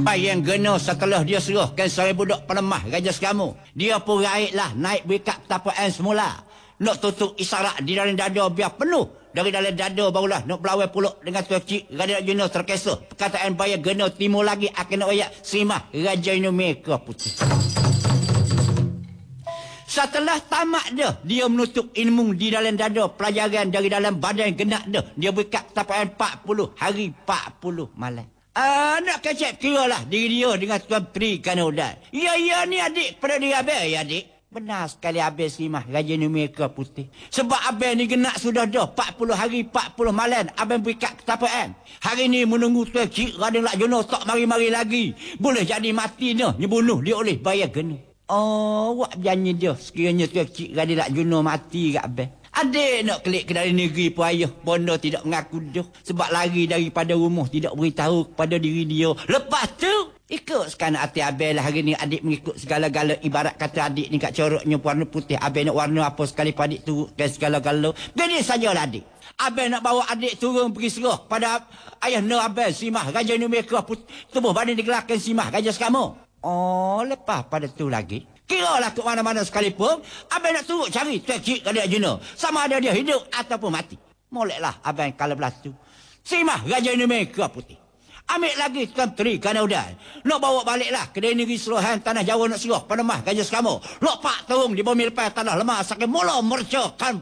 Bayang gena setelah dia serahkan 1,000 budak pelemah Raja Sekamu. Dia pun raiklah naik berikat ketapaan semula. Nak tutup isyarat di dalam dada biar penuh. Dari dalam dada barulah nak berlawan pulak dengan Tuan Cik Raja Gena terkesah. Perkataan bayang gena timur lagi akan nak ayak Simah Raja Merah Putih. Setelah tamat dia menutup ilmu di dalam dada, pelajaran dari dalam badan genak dia berikat ketapaan 40 hari 40 malam. Nak kecek kira lah diri dia dengan Tuan Tri Kanodan. Ya, ni adik pada diri Abang, ya adik. Benar sekali Abang Simah Raja Merah Putih. Sebab Abang ni genak sudah dah 40 hari 40 malam Abang berikat ketapaan. Hari ni menunggu Tuan Cik Raden Lakjono tak mari-mari lagi. Boleh jadi mati dia, dibunuh dia oleh bayar gena. Oh, wak janji dia sekiranya Tuan Cik Raden Lakjono mati kat Abang. Adik nak kelik ke dalam negeri pun ayah bondo tidak mengaku dah. Sebab lari daripada rumah tidak beritahu kepada diri dia. Lepas tu ikut sekarang hati Abang lah hari ni. Adik mengikut segala-gala. Ibarat kata adik ni kat coroknya warna putih. Abang nak warna apa sekali pada adik turutkan segala-gala. Jadi sajalah adik. Abang nak bawa adik turun pergi serah pada ayah no Abang Simah Raja Merah Putih. Tubuh badan digelarkan Simah Raja Sekamu. Oh, lepas pada tu lagi. Kiralah ke mana-mana sekalipun, Abang nak turut cari Tuan Cik Raden Lakjono. Sama ada dia hidup ataupun mati. Moleklah Abang kalau belah tu. Simah Raja Merah Putih. Ambil lagi Tuan Tri Kanodan. Nak bawa baliklah ke negeri Seluruhan Tanah Jawa nak serah Penemah Raja Sekamu. Lok pak terung di bumi lepas tanah lemah saking mula mercakan